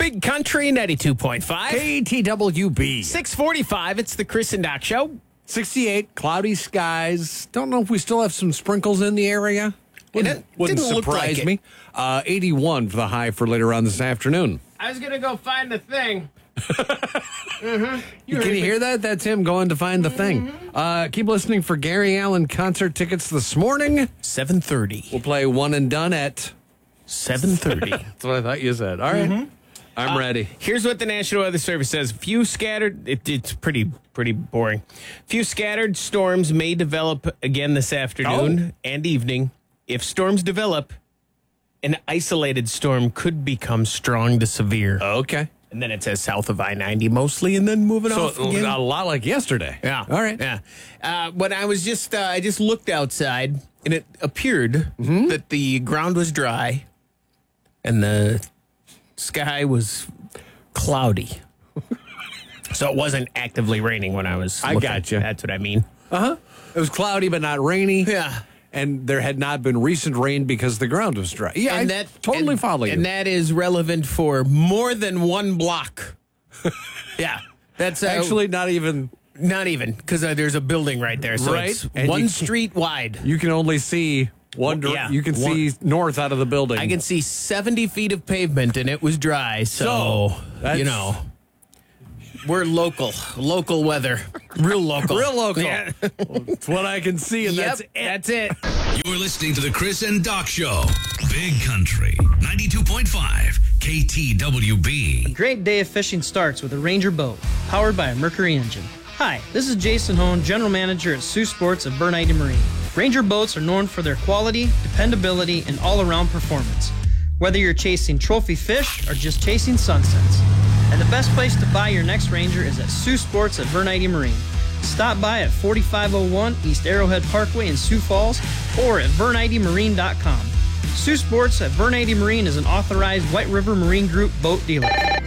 Big Country 92.5. KTWB. 645, it's the Chris and Doc Show. 68, cloudy skies. Don't know if we still have some sprinkles in the area. Wouldn't didn't look surprise like me. 81 for the high for later on this afternoon. I was going to go find the thing. Can you hear that? That's him going to find the thing. Keep listening for Gary Allen concert tickets this morning. 7:30. We'll play One and Done at 7:30. That's what I thought you said. All right. I'm ready. Here's what the National Weather Service says. Few scattered, it's pretty boring. Few scattered storms may develop again this afternoon and evening. If storms develop, an isolated storm could become strong to severe. Okay. And then it says south of I-90 mostly, and then moving off again. A lot like yesterday. Yeah. All right. Yeah. When I was I just looked outside, and it appeared that the ground was dry, and the sky was cloudy. So it wasn't actively raining when I was looking. I gotcha. That's what I mean. It was cloudy, but not rainy. Yeah. And there had not been recent rain because the ground was dry. Yeah, And I totally follow you. And that is relevant for more than one block. Yeah. That's actually not even, because there's a building right there. So Right. it's And one you street wide. you can only see you can see north out of the building. I can see 70 feet of pavement, and it was dry. So that's- we're local weather, real local. Yeah. It's what I can see, and Yep, that's it. You're listening to the Chris and Doc Show. Big Country 92.5 KTWB. Great day of fishing starts with a Ranger boat, powered by a Mercury engine. Hi, this is Jason Hone, General Manager at Sioux Sports at Bernite Marine. Ranger boats are known for their quality, dependability, and all-around performance. Whether you're chasing trophy fish or just chasing sunsets. And the best place to buy your next Ranger is at Sioux Sports at Bernite Marine. Stop by at 4501 East Arrowhead Parkway in Sioux Falls or at VerniteMarine.com. Sioux Sports at Bernite Marine is an authorized White River Marine Group boat dealer.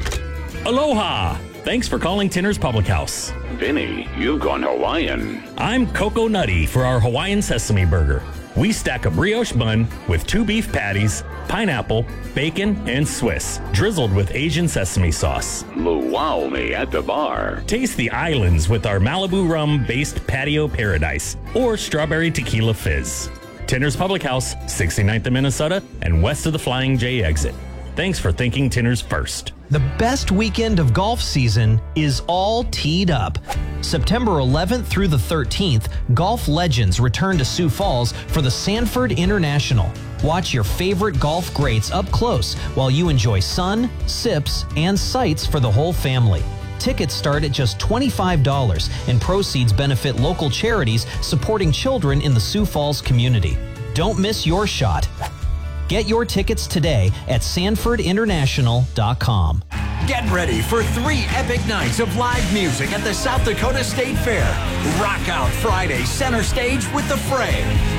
Aloha! Thanks for calling Tinner's Public House. Vinny, you've gone Hawaiian. I'm Coco Nutty for our Hawaiian Sesame Burger. We stack a brioche bun with 2 beef patties, pineapple, bacon, and Swiss, drizzled with Asian sesame sauce. Luau me at the bar. Taste the islands with our Malibu rum-based patio paradise or strawberry tequila fizz. Tinner's Public House, 69th in Minnesota and west of the Flying J exit. Thanks for thinking Tinner's first. The best weekend of golf season is all teed up. September 11th through the 13th, golf legends return to Sioux Falls for the Sanford International. Watch your favorite golf greats up close while you enjoy sun, sips, and sights for the whole family. Tickets start at just $25, and proceeds benefit local charities supporting children in the Sioux Falls community. Don't miss your shot. Get your tickets today at SanfordInternational.com. Get ready for 3 epic nights of live music at the South Dakota State Fair. Rock Out Friday, center stage with The Fray.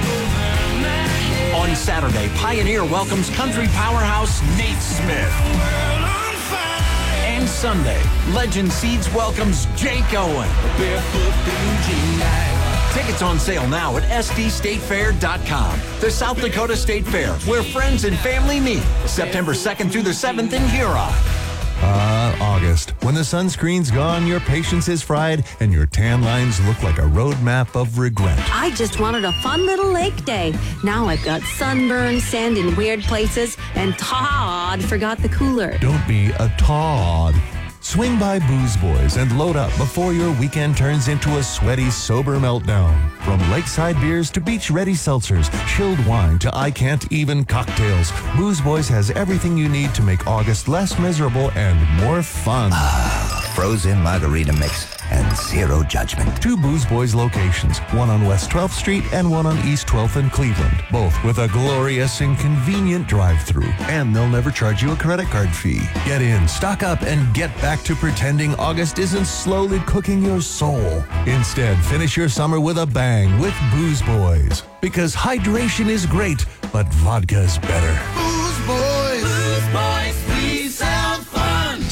On Saturday, Pioneer welcomes country powerhouse Nate Smith. And Sunday, Legend Seeds welcomes Jake Owen. Tickets on sale now at SDStateFair.com. The South Dakota State Fair, where friends and family meet. September 2nd through the 7th in Huron. August. When the sunscreen's gone, your patience is fried, and your tan lines look like a roadmap of regret. I just wanted a fun little lake day. Now I've got sunburn, sand in weird places, and Todd forgot the cooler. Don't be a Todd. Swing by Booze Boys and load up before your weekend turns into a sweaty, sober meltdown. From lakeside beers to beach-ready seltzers, chilled wine to I-can't-even cocktails, Booze Boys has everything you need to make August less miserable and more fun. Frozen margarita mix and zero judgment. 2 Booze Boys locations, one on West 12th Street and one on East 12th in Cleveland, both with a glorious and convenient drive-through. And they'll never charge you a credit card fee. Get in, stock up, and get back to pretending August isn't slowly cooking your soul. Instead, finish your summer with a bang with Booze Boys. Because hydration is great, but vodka's better. Booze Boys. Booze Boys, please have fun.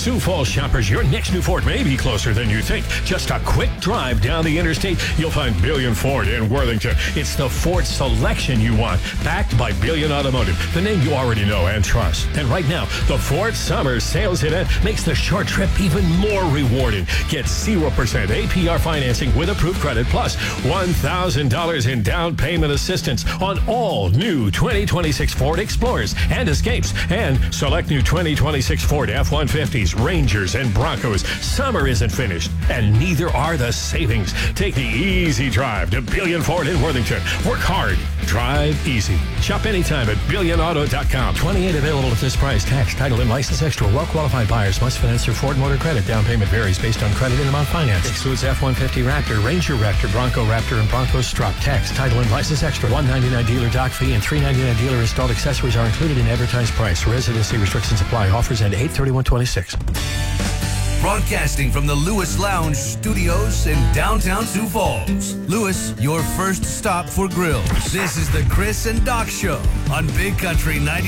Sioux Falls shoppers, your next new Ford may be closer than you think. Just a quick drive down the interstate, you'll find Billion Ford in Worthington. It's the Ford selection you want, backed by Billion Automotive, the name you already know and trust. And right now, the Ford Summer Sales Event makes the short trip even more rewarding. Get 0% APR financing with approved credit plus $1,000 in down payment assistance on all new 2026 Ford Explorers and Escapes and select new 2026 Ford F-150s, Rangers, and Broncos. Summer isn't finished, and neither are the savings. Take the easy drive to Billion Ford in Worthington. Work hard, drive easy. Shop anytime at BillionAuto.com. 28 available at this price. Tax, title, and license extra. Well-qualified buyers must finance their Ford Motor Credit. Down payment varies based on credit and amount financed. Excludes F-150 Raptor, Ranger Raptor, Bronco Raptor, and Bronco Struck. Tax, title, and license extra. $199 dealer dock fee and $399 dealer installed accessories are included in advertised price. Residency restrictions apply. Offers end 8/31/26. Broadcasting from the Lewis Lounge Studios in downtown Sioux Falls. Lewis, your first stop for grills. This is the Chris and Doc Show on Big Country 90.